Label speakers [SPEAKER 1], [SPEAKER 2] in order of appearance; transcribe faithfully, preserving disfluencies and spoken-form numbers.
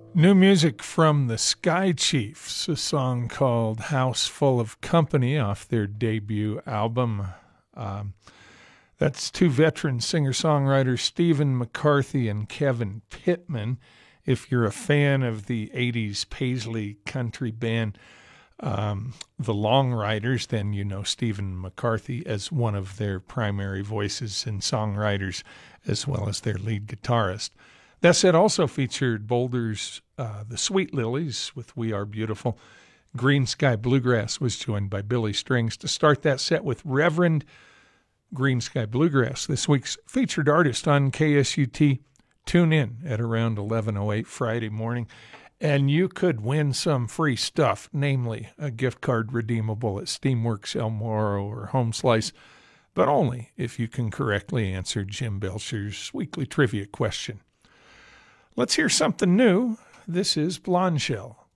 [SPEAKER 1] New music from the Sky Chiefs, a song called House Full of Company off their debut album. Um, that's two veteran singer-songwriters, Stephen McCarthy and Kevin Pittman. If you're a fan of the eighties Paisley country band, um, the Long Riders, then you know Stephen McCarthy as one of their primary voices and songwriters, as well as their lead guitarist. That set also featured Boulder's uh, The Sweet Lilies with We Are Beautiful. Green Sky Bluegrass was joined by Billy Strings to start that set with Reverend Green Sky Bluegrass, this week's featured artist on K S U T. Tune in at around eleven oh eight Friday morning, and you could win some free stuff, namely a gift card redeemable at Steamworks El Moro or Home Slice, but only if you can correctly answer Jim Belcher's weekly trivia question. Let's hear something new. This is Blonde Shell.